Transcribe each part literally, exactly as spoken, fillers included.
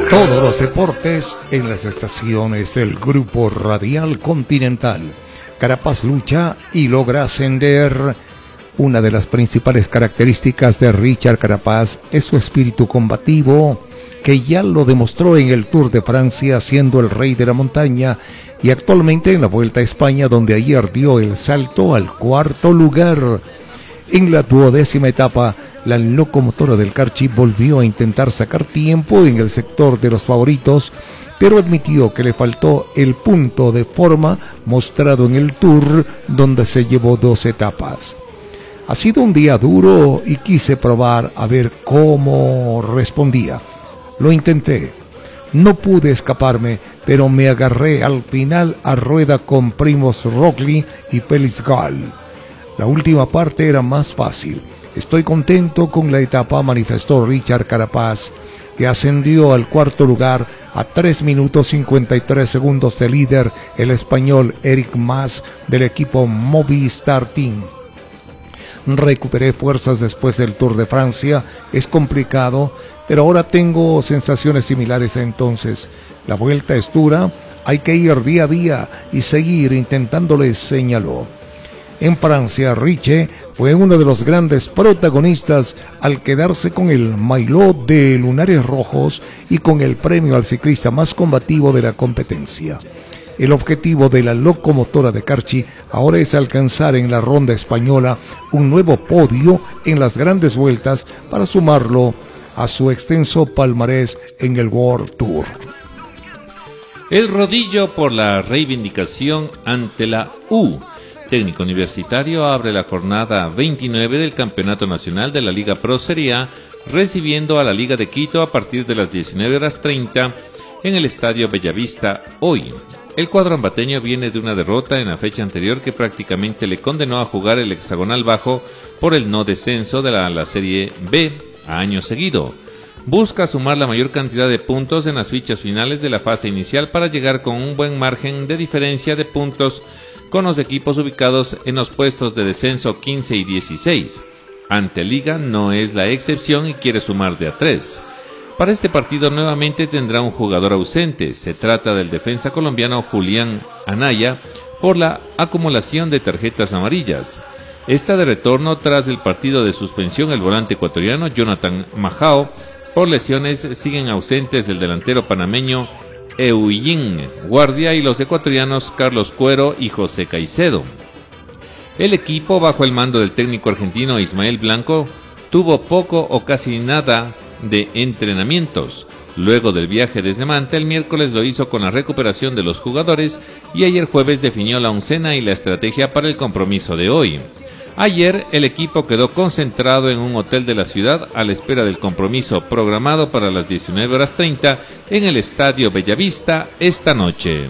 Todos los deportes en las estaciones del Grupo Radial Continental. Carapaz lucha y logra ascender. Una de las principales características de Richard Carapaz es su espíritu combativo, que ya lo demostró en el Tour de Francia siendo el rey de la montaña y actualmente en la Vuelta a España, donde ayer dio el salto al cuarto lugar. En la duodécima etapa, la locomotora del Carchi volvió a intentar sacar tiempo en el sector de los favoritos, pero admitió que le faltó el punto de forma mostrado en el Tour, donde se llevó dos etapas. Ha sido un día duro y quise probar a ver cómo respondía. Lo intenté, no pude escaparme, pero me agarré al final a rueda con Primož Roglič y Felix Gall. La última parte era más fácil. Estoy contento con la etapa, manifestó Richard Carapaz, que ascendió al cuarto lugar a tres minutos cincuenta y tres segundos del líder, el español Enric Mas, del equipo Movistar Team. Recuperé fuerzas después del Tour de Francia, es complicado, pero ahora tengo sensaciones similares a entonces. La vuelta es dura, hay que ir día a día y seguir intentándolo, señaló. En Francia, Riche fue uno de los grandes protagonistas al quedarse con el maillot de lunares rojos y con el premio al ciclista más combativo de la competencia. El objetivo de la locomotora de Carchi ahora es alcanzar en la ronda española un nuevo podio en las grandes vueltas para sumarlo a su extenso palmarés en el World Tour. El rodillo por la reivindicación ante la U. Técnico Universitario abre la jornada veintinueve del Campeonato Nacional de la Liga Pro Serie A, recibiendo a la Liga de Quito a partir de las diecinueve horas treinta en el Estadio Bellavista hoy. El cuadro ambateño viene de una derrota en la fecha anterior que prácticamente le condenó a jugar el hexagonal bajo por el no descenso de la, la Serie B a año seguido. Busca sumar la mayor cantidad de puntos en las fichas finales de la fase inicial para llegar con un buen margen de diferencia de puntos con los equipos ubicados en los puestos de descenso quince y dieciséis. Ante Liga no es la excepción y quiere sumar de a tres. Para este partido nuevamente tendrá un jugador ausente. Se trata del defensa colombiano Julián Anaya por la acumulación de tarjetas amarillas. Está de retorno tras el partido de suspensión el volante ecuatoriano Jonathan Majao. Por lesiones siguen ausentes el delantero panameño Eugene Guardia y los ecuatorianos Carlos Cuero y José Caicedo. El equipo, bajo el mando del técnico argentino Ismael Blanco, tuvo poco o casi nada de entrenamientos. Luego del viaje desde Manta, el miércoles lo hizo con la recuperación de los jugadores y ayer jueves definió la oncena y la estrategia para el compromiso de hoy. Ayer el equipo quedó concentrado en un hotel de la ciudad a la espera del compromiso programado para las diecinueve horas treinta en el Estadio Bellavista esta noche.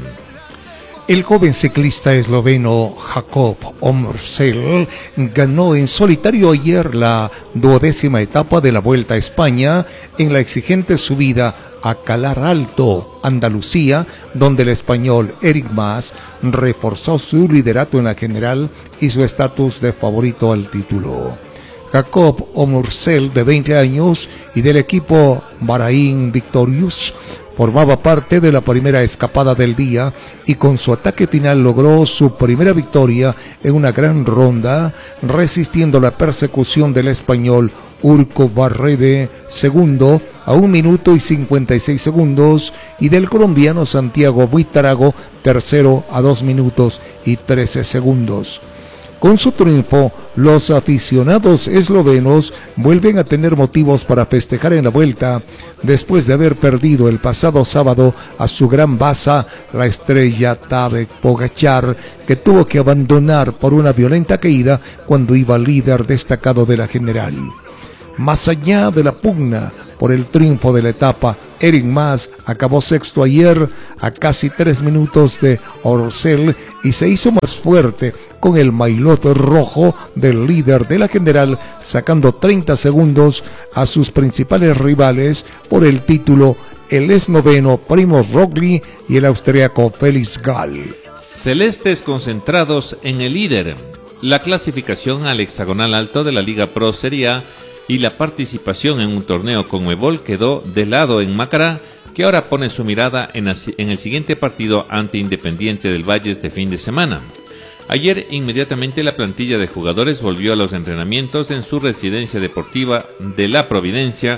El joven ciclista esloveno Jakob Omrsel ganó en solitario ayer la duodécima etapa de la Vuelta a España en la exigente subida a Calar Alto, Andalucía, donde el español Enric Mas reforzó su liderato en la general y su estatus de favorito al título. Jakob Omrsel, de veinte años y del equipo Bahrain Victorious, formaba parte de la primera escapada del día y con su ataque final logró su primera victoria en una gran ronda, resistiendo la persecución del español Urco Barrede, segundo, a un minuto y cincuenta y seis segundos, y del colombiano Santiago Buitrago, tercero, a dos minutos y trece segundos. Con su triunfo, los aficionados eslovenos vuelven a tener motivos para festejar en la vuelta, después de haber perdido el pasado sábado a su gran baza, la estrella Tadej Pogačar, que tuvo que abandonar por una violenta caída cuando iba líder destacado de la general. Más allá de la pugna por el triunfo de la etapa, Enric Mas acabó sexto ayer a casi tres minutos de Omrsel y se hizo más fuerte con el maillot rojo del líder de la general, sacando treinta segundos a sus principales rivales por el título, el esloveno Primož Roglič y el austriaco Felix Gall. Celestes concentrados en el líder. La clasificación al hexagonal alto de la Liga Pro Serie A y la participación en un torneo Conmebol quedó de lado en Macará que ahora pone su mirada en, en el siguiente partido ante Independiente del Valle este fin de semana. Ayer, inmediatamente la plantilla de jugadores volvió a los entrenamientos en su residencia deportiva de La Providencia,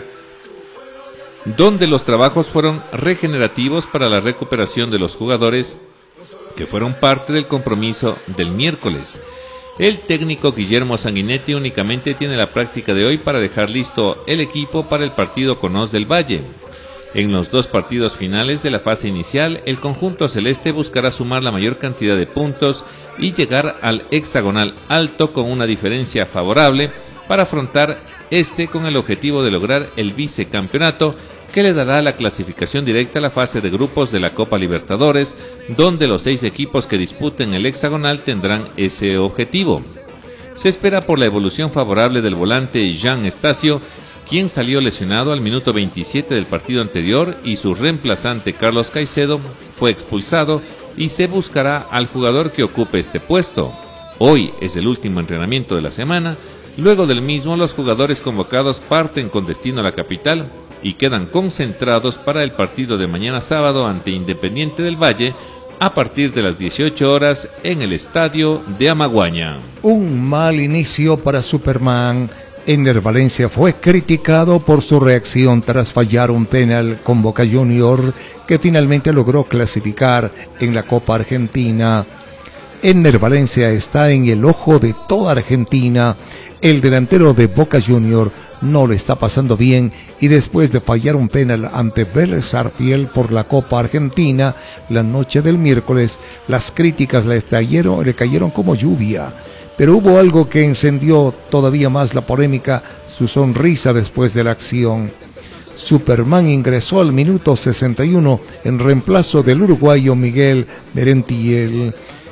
donde los trabajos fueron regenerativos para la recuperación de los jugadores que fueron parte del compromiso del miércoles. El técnico Guillermo Sanguinetti únicamente tiene la práctica de hoy para dejar listo el equipo para el partido con Os del Valle. En los dos partidos finales de la fase inicial, el conjunto celeste buscará sumar la mayor cantidad de puntos y llegar al hexagonal alto con una diferencia favorable para afrontar este con el objetivo de lograr el vicecampeonato que le dará la clasificación directa a la fase de grupos de la Copa Libertadores, donde los seis equipos que disputen el hexagonal tendrán ese objetivo. Se espera por la evolución favorable del volante Jean Estacio, quien salió lesionado al minuto veintisiete del partido anterior y su reemplazante Carlos Caicedo fue expulsado y se buscará al jugador que ocupe este puesto. Hoy es el último entrenamiento de la semana. Luego del mismo, los jugadores convocados parten con destino a la capital y quedan concentrados para el partido de mañana sábado ante Independiente del Valle a partir de las dieciocho horas en el estadio de Amaguaña. Un mal inicio para Superman. Ener Valencia fue criticado por su reacción tras fallar un penal con Boca Junior, que finalmente logró clasificar en la Copa Argentina. Ener Valencia está en el ojo de toda Argentina. El delantero de Boca Junior no le está pasando bien y después de fallar un penal ante Vélez Sarsfield por la Copa Argentina la noche del miércoles, las críticas le cayeron, le cayeron como lluvia. Pero hubo algo que encendió todavía más la polémica: su sonrisa después de la acción. Superman ingresó al minuto sesenta y uno en reemplazo del uruguayo Miguel Merentiel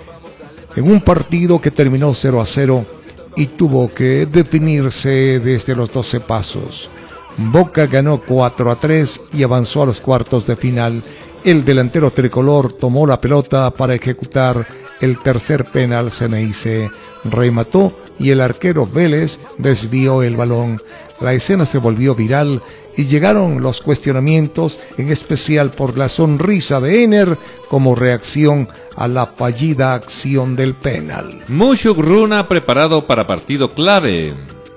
en un partido que terminó cero a cero y tuvo que definirse desde los doce pasos. Boca ganó cuatro a tres y avanzó a los cuartos de final. El delantero tricolor tomó la pelota para ejecutar el tercer penal Ceneice, remató y el arquero Vélez desvió el balón. La escena se volvió viral y llegaron los cuestionamientos, en especial por la sonrisa de Ener como reacción a la fallida acción del penal. Mushuk Runa preparado para partido clave.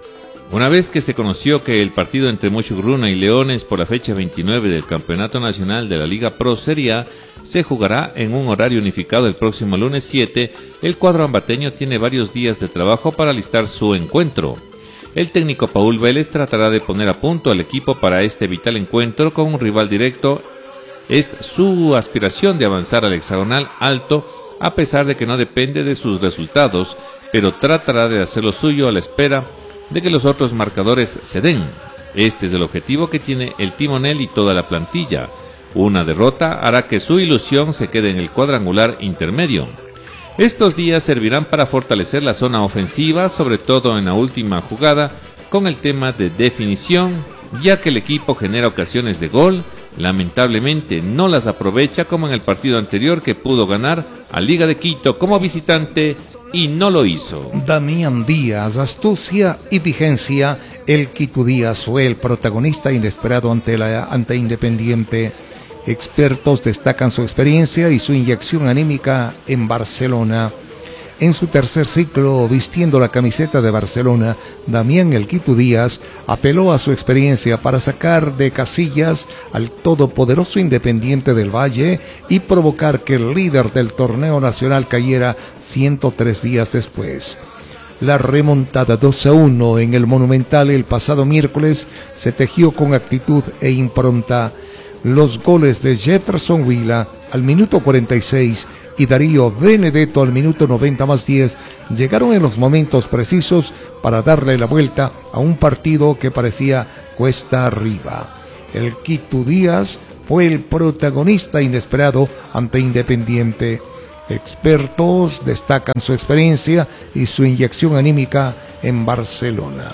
Una vez que se conoció que el partido entre Mushuk Runa y Leones por la fecha veintinueve del Campeonato Nacional de la Liga Pro Serie A se jugará en un horario unificado el próximo lunes siete, el cuadro ambateño tiene varios días de trabajo para alistar su encuentro. El técnico Paul Vélez tratará de poner a punto al equipo para este vital encuentro con un rival directo. Es su aspiración de avanzar al hexagonal alto, a pesar de que no depende de sus resultados, pero tratará de hacer lo suyo a la espera de que los otros marcadores se den. Este es el objetivo que tiene el timonel y toda la plantilla. Una derrota hará que su ilusión se quede en el cuadrangular intermedio. Estos días servirán para fortalecer la zona ofensiva, sobre todo en la última jugada, con el tema de definición, ya que el equipo genera ocasiones de gol, lamentablemente no las aprovecha como en el partido anterior que pudo ganar a Liga de Quito como visitante y no lo hizo. Damián Díaz, astucia y vigencia. El Quito Díaz fue el protagonista inesperado ante, la, ante Independiente. Expertos destacan su experiencia y su inyección anímica en Barcelona. En su tercer ciclo vistiendo la camiseta de Barcelona, Damián El Quito Díaz apeló a su experiencia para sacar de casillas al todopoderoso Independiente del Valle y provocar que el líder del torneo nacional cayera ciento tres días después. La remontada dos a uno en el Monumental el pasado miércoles se tejió con actitud e impronta. Los goles de Jefferson Huila al minuto cuarenta y seis y Darío Benedetto al minuto noventa más diez llegaron en los momentos precisos para darle la vuelta a un partido que parecía cuesta arriba. El Quito Díaz fue el protagonista inesperado ante Independiente. Expertos destacan su experiencia y su inyección anímica en Barcelona.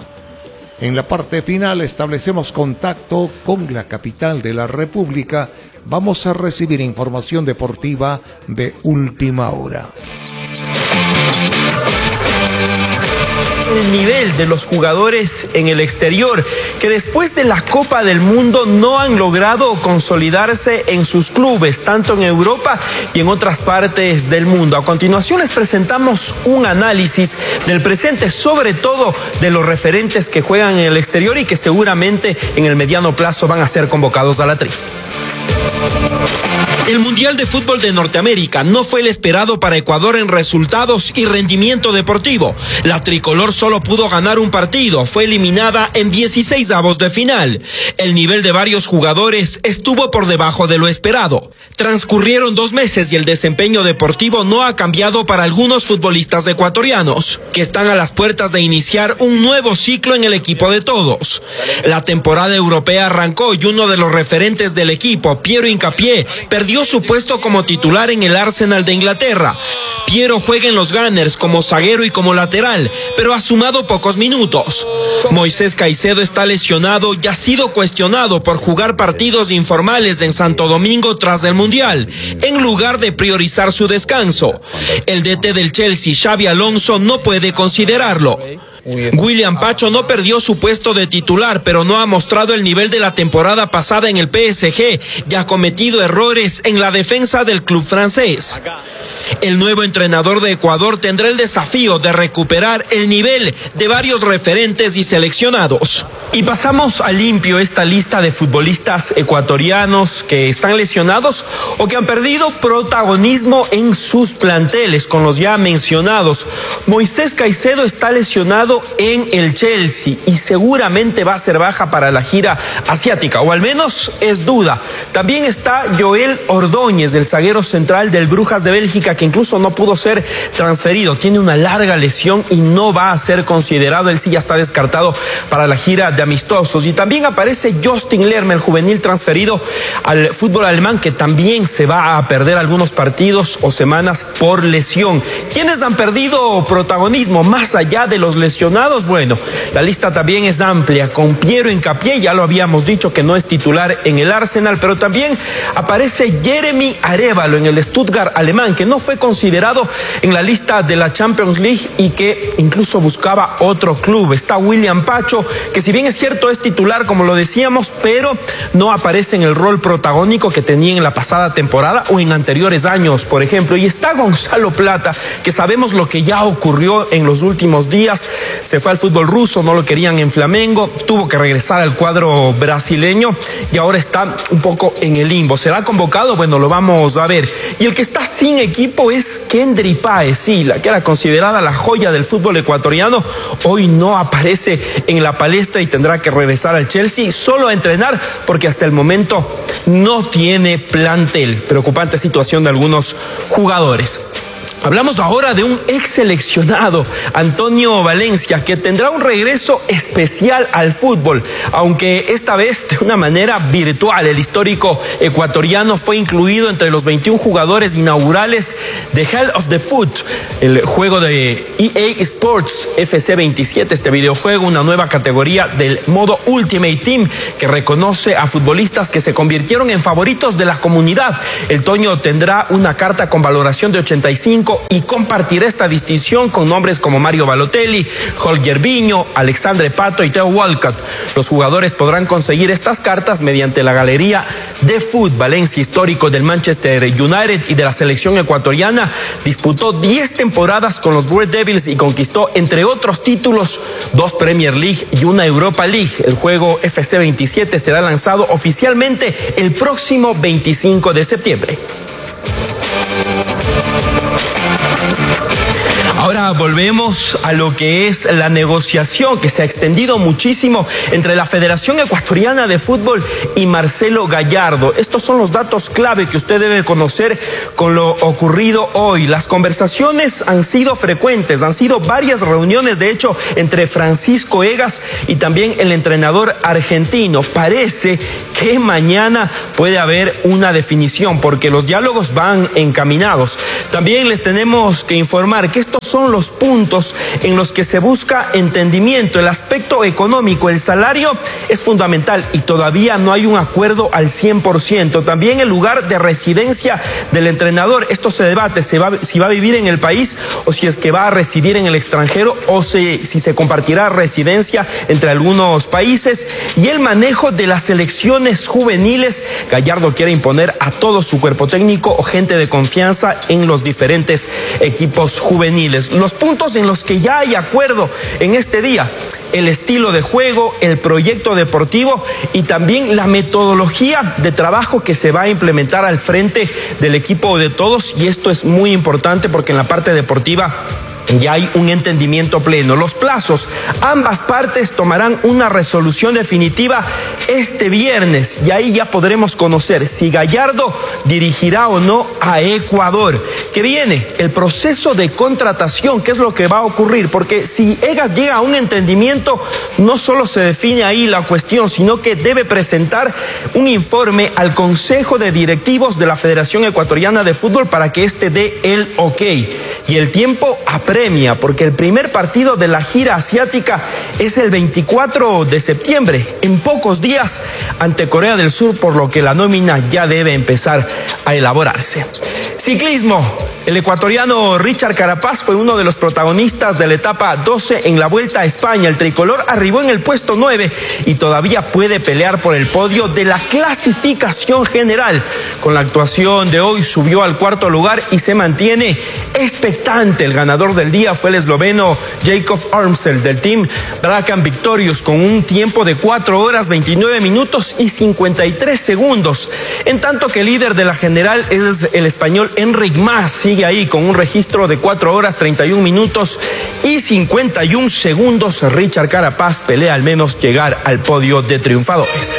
En la parte final establecemos contacto con la capital de la República. Vamos a recibir información deportiva de última hora. El nivel de los jugadores en el exterior que después de la Copa del Mundo no han logrado consolidarse en sus clubes, tanto en Europa y en otras partes del mundo. A continuación les presentamos un análisis del presente, sobre todo de los referentes que juegan en el exterior y que seguramente en el mediano plazo van a ser convocados a la tri. El Mundial de Fútbol de Norteamérica no fue el esperado para Ecuador en resultados y rendimiento deportivo. La tricolor solo pudo ganar un partido, fue eliminada en dieciseisavos de final. El nivel de varios jugadores estuvo por debajo de lo esperado. Transcurrieron dos meses y el desempeño deportivo no ha cambiado para algunos futbolistas ecuatorianos, que están a las puertas de iniciar un nuevo ciclo en el equipo de todos. La temporada europea arrancó y uno de los referentes del equipo, Piero Hincapié, perdió su puesto como titular en el Arsenal de Inglaterra. Piero juega en los Gunners como zaguero y como lateral, pero ha sumado pocos minutos. Moisés Caicedo está lesionado y ha sido cuestionado por jugar partidos informales en Santo Domingo tras el Mundial, en lugar de priorizar su descanso. El D T del Chelsea, Xabi Alonso, no puede considerarlo. William Pacho no perdió su puesto de titular, pero no ha mostrado el nivel de la temporada pasada en el P S G y ha cometido errores en la defensa del club francés. El nuevo entrenador de Ecuador tendrá el desafío de recuperar el nivel de varios referentes y seleccionados. Y pasamos a limpio esta lista de futbolistas ecuatorianos que están lesionados o que han perdido protagonismo en sus planteles, con los ya mencionados. Moisés Caicedo está lesionado en el Chelsea y seguramente va a ser baja para la gira asiática, o al menos es duda. También está Joel Ordóñez, el zaguero central del Brujas de Bélgica, que incluso no pudo ser transferido, tiene una larga lesión y no va a ser considerado. Él sí ya está descartado para la gira de amistosos. Y también aparece Justin Lerma, el juvenil transferido al fútbol alemán, que también se va a perder algunos partidos o semanas por lesión. ¿Quiénes han perdido protagonismo más allá de los lesionados? Bueno, la lista también es amplia, con Piero Hincapié, ya lo habíamos dicho que no es titular en el Arsenal, pero también aparece Jeremy Arévalo en el Stuttgart alemán, que no fue considerado en la lista de la Champions League y que incluso buscaba otro club. Está William Pacho, que si bien es cierto es titular, como lo decíamos, pero no aparece en el rol protagónico que tenía en la pasada temporada o en anteriores años, por ejemplo. Y está Gonzalo Plata, que sabemos lo que ya ocurrió en los últimos días. Se fue al fútbol ruso, no lo querían en Flamengo, tuvo que regresar al cuadro brasileño y ahora está un poco en el limbo. ¿Será convocado? Bueno, lo vamos a ver. Y el que está sin equipo es Kendry Páez, sí, la que era considerada la joya del fútbol ecuatoriano, hoy no aparece en la palestra y tendrá que regresar al Chelsea solo a entrenar porque hasta el momento no tiene plantel. Preocupante situación de algunos jugadores. Hablamos ahora de un ex seleccionado, Antonio Valencia, que tendrá un regreso especial al fútbol, aunque esta vez de una manera virtual. El histórico ecuatoriano fue incluido entre los veintiún jugadores inaugurales de Hell of the Foot, el juego de E A Sports F C veintisiete, este videojuego, una nueva categoría del modo Ultimate Team que reconoce a futbolistas que se convirtieron en favoritos de la comunidad. El Toño tendrá una carta con valoración de ochenta y cinco y compartirá esta distinción con nombres como Mario Balotelli, Holger Viño, Alexandre Pato y Theo Walcott. Los jugadores podrán conseguir estas cartas mediante la galería de Foot. Valencia, histórico del Manchester United y de la selección ecuatoriana, disputó diez temporadas con los Red Devils y conquistó, entre otros títulos, dos Premier League y una Europa League. El juego F C veintisiete será lanzado oficialmente el próximo veinticinco de septiembre. Ahora volvemos a lo que es la negociación que se ha extendido muchísimo entre la Federación Ecuatoriana de Fútbol y Marcelo Gallardo. Estos son los datos clave que usted debe conocer con lo ocurrido hoy. Las conversaciones han sido frecuentes, han sido varias reuniones, de hecho, entre Francisco Egas y también el entrenador argentino. Parece que mañana puede haber una definición porque los diálogos van encaminados. También les tenemos que informar que estos son los puntos en los que se busca entendimiento. El aspecto económico, el salario es fundamental y todavía no hay un acuerdo al cien por ciento. También el lugar de residencia del entrenador. Esto se debate, se va, si va a vivir en el país o si es que va a residir en el extranjero o si, si se compartirá residencia entre algunos países. Y el manejo de las selecciones juveniles. Gallardo quiere imponer a todo su cuerpo técnico o gente de confianza en los diferentes equipos juveniles. Los puntos en los que ya hay acuerdo en este día: el estilo de juego, el proyecto deportivo y también la metodología de trabajo que se va a implementar al frente del equipo de todos. Y esto es muy importante porque en la parte deportiva ya hay un entendimiento pleno. Los plazos: ambas partes tomarán una resolución definitiva este viernes y ahí ya podremos conocer si Gallardo dirigirá o no a Ecuador. Que viene el proceso de contratación, ¿qué es lo que va a ocurrir? Porque si Egas llega a un entendimiento, no solo se define ahí la cuestión, sino que debe presentar un informe al Consejo de Directivos de la Federación Ecuatoriana de Fútbol para que éste dé el ok. Y el tiempo apremia, porque el primer partido de la gira asiática es el veinticuatro de septiembre, en pocos días, ante Corea del Sur, por lo que la nómina ya debe empezar a elaborarse. Ciclismo. El ecuatoriano Richard Carapaz fue uno de los protagonistas de la etapa doce en la Vuelta a España. El tricolor arribó en el puesto nueve y todavía puede pelear por el podio de la clasificación general. Con la actuación de hoy subió al cuarto lugar y se mantiene expectante. El ganador del día fue el esloveno Jakob Armstrong del team Brakan Victorious con un tiempo de cuatro horas veintinueve minutos y cincuenta y tres segundos. En tanto que el líder de la general es el español Enric Mas. Sigue ahí con un registro de cuatro horas treinta y un minutos y cincuenta y un segundos. Richard Carapaz pelea al menos llegar al podio de triunfadores.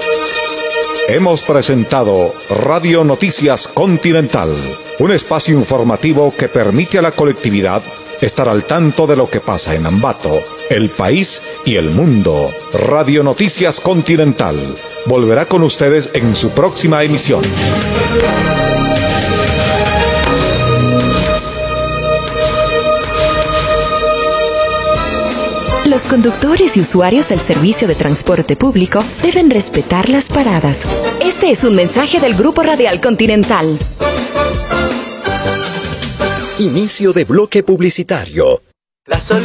Hemos presentado Radio Noticias Continental, un espacio informativo que permite a la colectividad estar al tanto de lo que pasa en Ambato, el país y el mundo. Radio Noticias Continental volverá con ustedes en su próxima emisión. Los conductores y usuarios del servicio de transporte público deben respetar las paradas. Este es un mensaje del Grupo Radial Continental. Inicio de bloque publicitario. La